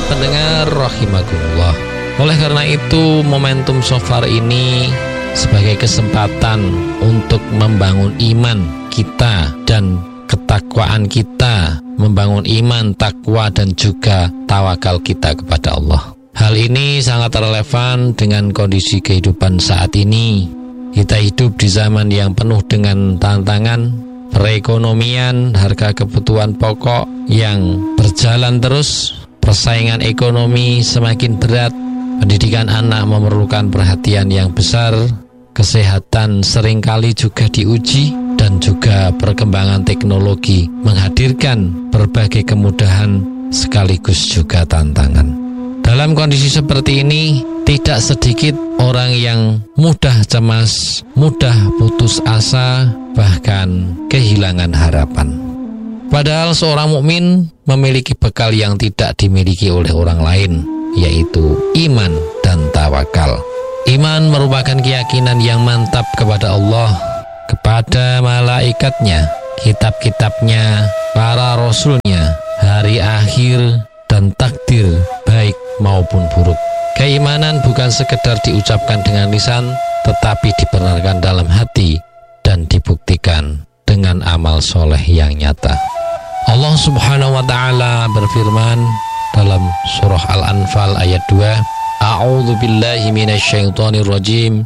pendengar rahimakumullah. Oleh karena itu, momentum Shofar ini sebagai kesempatan untuk membangun iman kita dan ketakwaan kita, membangun iman, takwa dan juga tawakal kita kepada Allah. Hal ini sangat relevan dengan kondisi kehidupan saat ini. Kita hidup di zaman yang penuh dengan tantangan, perekonomian, harga kebutuhan pokok yang berjalan terus, persaingan ekonomi semakin berat, pendidikan anak memerlukan perhatian yang besar, kesehatan seringkali juga diuji, dan juga perkembangan teknologi menghadirkan berbagai kemudahan sekaligus juga tantangan. Dalam kondisi seperti ini, tidak sedikit orang yang mudah cemas, mudah putus asa, bahkan kehilangan harapan. Padahal seorang mukmin memiliki bekal yang tidak dimiliki oleh orang lain, yaitu iman dan tawakal. Iman merupakan keyakinan yang mantap kepada Allah, kepada malaikatnya, kitab-kitabnya, para rasulnya, hari akhir, dan takdir baik maupun buruk. Keimanan bukan sekedar diucapkan dengan lisan, tetapi dibenarkan dalam hati dan dibuktikan dengan amal soleh yang nyata. Allah Subhanahu wa ta'ala berfirman dalam surah Al-Anfal ayat 2, A'udzu billahi minasyaitonir rajim.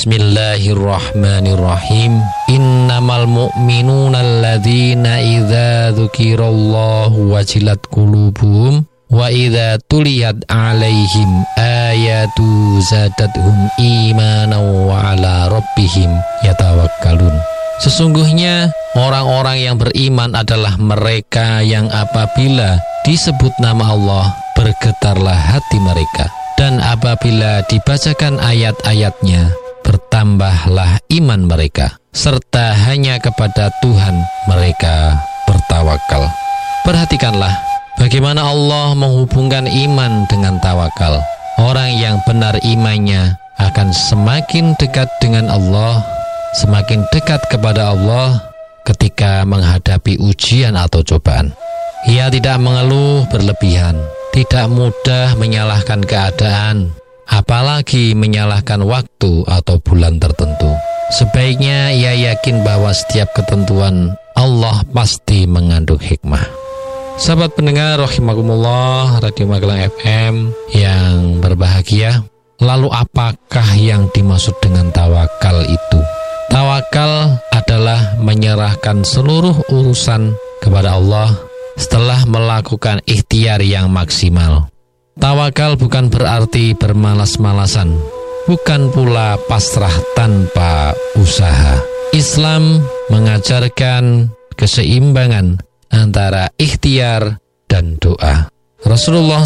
Bismillahirrahmanirrahim. Innamal mu'minuna alladzina idza dzukirallahu wajilat qulubuhum wa idza tuliyat 'alaihim ayatu zadatuhum imanan wa 'ala rabbihim yatawakkalun. Sesungguhnya orang-orang yang beriman adalah mereka yang apabila disebut nama Allah bergetarlah hati mereka, dan apabila dibacakan ayat-ayatnya bertambahlah iman mereka, serta hanya kepada Tuhan mereka bertawakal. Perhatikanlah bagaimana Allah menghubungkan iman dengan tawakal. Orang yang benar imannya akan semakin dekat dengan Allah, semakin dekat kepada Allah ketika menghadapi ujian atau cobaan. Ia tidak mengeluh berlebihan, tidak mudah menyalahkan keadaan, apalagi menyalahkan waktu atau bulan tertentu. Sebaiknya ia yakin bahwa setiap ketentuan Allah pasti mengandung hikmah. Sahabat pendengar rahimakumullah, Radio Magelang FM yang berbahagia, lalu apakah yang dimaksud dengan tawakal itu? Tawakal adalah menyerahkan seluruh urusan kepada Allah setelah melakukan ikhtiar yang maksimal. Tawakal bukan berarti bermalas-malasan, bukan pula pasrah tanpa usaha. Islam mengajarkan keseimbangan antara ikhtiar dan doa. Rasulullah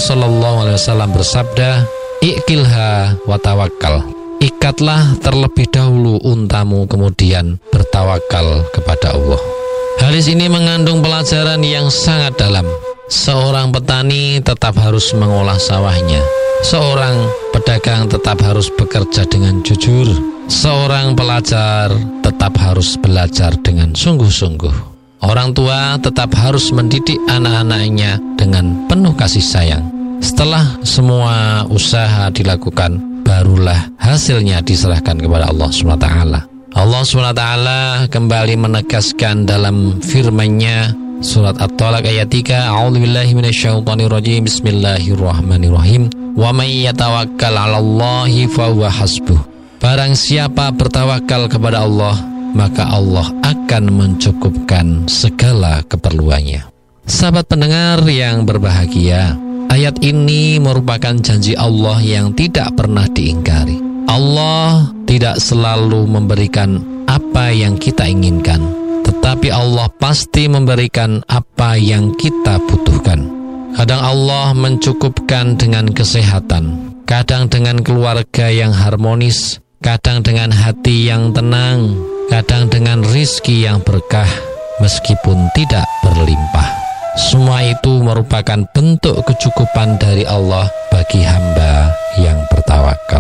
SAW bersabda, "Iqilha wa tawakkal." Ikatlah terlebih dahulu untamu, kemudian bertawakal kepada Allah. Hadis ini mengandung pelajaran yang sangat dalam. Seorang petani tetap harus mengolah sawahnya. Seorang pedagang tetap harus bekerja dengan jujur. Seorang pelajar tetap harus belajar dengan sungguh-sungguh. Orang tua tetap harus mendidik anak-anaknya dengan penuh kasih sayang. Setelah semua usaha dilakukan, barulah hasilnya diserahkan kepada Allah SWT. Allah SWT kembali menegaskan dalam firman-Nya Surat At-Talaq ayat 3, A'udzubillahi minasyaitonirrajim. Bismillahirrahmanirrahim. Wa may yatawakkal 'alallahi fahuwa hasbuh. Barang siapa bertawakal kepada Allah, maka Allah akan mencukupkan segala keperluannya. Sahabat pendengar yang berbahagia, ayat ini merupakan janji Allah yang tidak pernah diingkari. Allah tidak selalu memberikan apa yang kita inginkan, tetapi Allah pasti memberikan apa yang kita butuhkan. Kadang Allah mencukupkan dengan kesehatan, kadang dengan keluarga yang harmonis, kadang dengan hati yang tenang, kadang dengan rizki yang berkah, meskipun tidak berlimpah. Semua itu merupakan bentuk kecukupan dari Allah bagi hamba yang bertawakal.